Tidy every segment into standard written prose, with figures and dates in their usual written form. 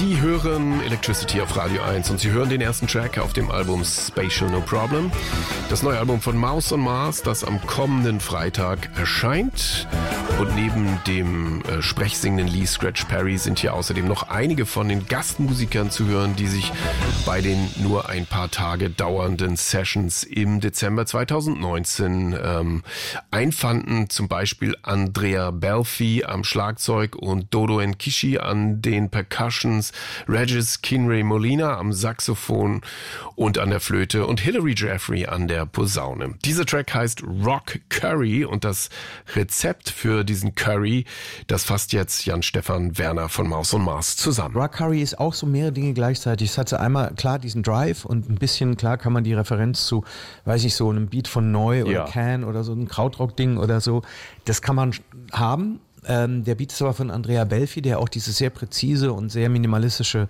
Sie hören Electricity auf Radio 1 und Sie hören den ersten Track auf dem Album Spatial No Problem. Das neue Album von Mouse on Mars, das am kommenden Freitag erscheint. Und neben dem sprechsingenden Lee Scratch Perry sind hier außerdem noch einige von den Gastmusikern zu hören, die sich bei den nur ein paar Tage dauernden Sessions im Dezember 2019 einfanden. Zum Beispiel Andrea Belfi am Schlagzeug und Dodo Nkishi an den Percussions, Regis Kinray Molina am Saxophon und an der Flöte und Hilary Jeffrey an der Posaune. Dieser Track heißt Rock Curry und das Rezept für diesen Curry, das fasst jetzt Jan-Stefan Werner von Mouse on Mars zusammen. Rock Curry ist auch so mehrere Dinge gleichzeitig. Es hatte einmal klar diesen Drive und ein bisschen klar kann man die Referenz zu, weiß ich so, einem Beat von Neu oder Can oder so ein Krautrock-Ding oder so, das kann man haben. Der Beat ist aber von Andrea Belfi, der auch diese sehr präzise und sehr minimalistische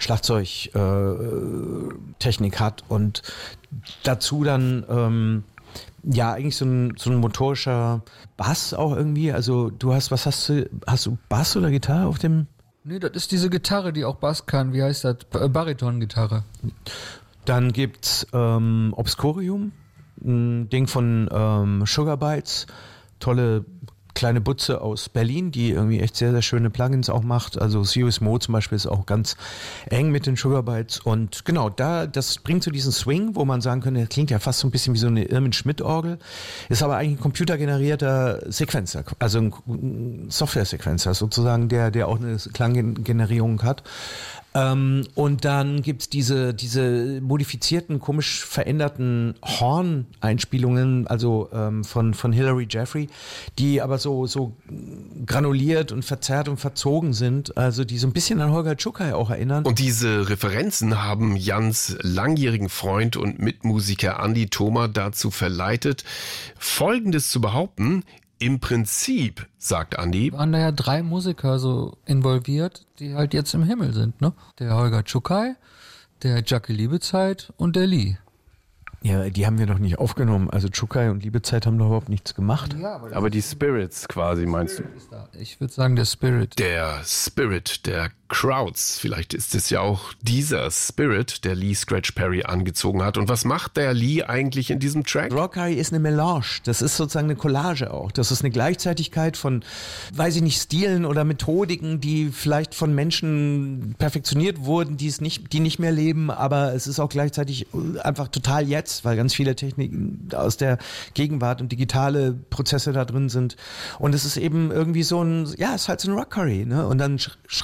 Schlagzeugtechnik hat und dazu dann eigentlich so ein motorischer Bass auch irgendwie. Also hast du Bass oder Gitarre auf dem? Nee, das ist diese Gitarre, die auch Bass kann. Wie heißt das? Bariton-Gitarre. Dann gibt's Obscurium, ein Ding von Sugar Bytes, tolle kleine Butze aus Berlin, die irgendwie echt sehr, sehr schöne Plugins auch macht. Also Serious Mo zum Beispiel ist auch ganz eng mit den Sugar Bytes. Und genau, das bringt so diesen Swing, wo man sagen könnte, das klingt ja fast so ein bisschen wie so eine Irmin Schmidt-Orgel. Ist aber eigentlich ein computergenerierter Sequencer, also ein Software-Sequencer sozusagen, der auch eine Klanggenerierung hat. Und dann gibt's diese modifizierten, komisch veränderten Horn-Einspielungen, also von Hilary Jeffrey, die aber so granuliert und verzerrt und verzogen sind, also die so ein bisschen an Holger Czukay auch erinnern. Und diese Referenzen haben Jans langjährigen Freund und Mitmusiker Andi Thoma dazu verleitet, Folgendes zu behaupten: Im Prinzip, sagt Andi, waren da ja 3 Musiker so involviert, die halt jetzt im Himmel sind, ne? Der Holger Czukay, der Jackie Liebezeit und der Lee. Ja, die haben wir doch nicht aufgenommen. Also Czukay und Liebezeit haben doch überhaupt nichts gemacht. Ja, aber die Spirits quasi, meinst du? Ich würde sagen, der Spirit. Der Spirit der Crowds. Vielleicht ist es ja auch dieser Spirit, der Lee Scratch Perry angezogen hat. Und was macht der Lee eigentlich in diesem Track? Rock Curry ist eine Melange. Das ist sozusagen eine Collage auch. Das ist eine Gleichzeitigkeit von, weiß ich nicht, Stilen oder Methodiken, die vielleicht von Menschen perfektioniert wurden, die nicht mehr leben. Aber es ist auch gleichzeitig einfach total jetzt, weil ganz viele Techniken aus der Gegenwart und digitale Prozesse da drin sind. Und es ist eben irgendwie so es ist halt so ein Rock Curry, ne? Und dann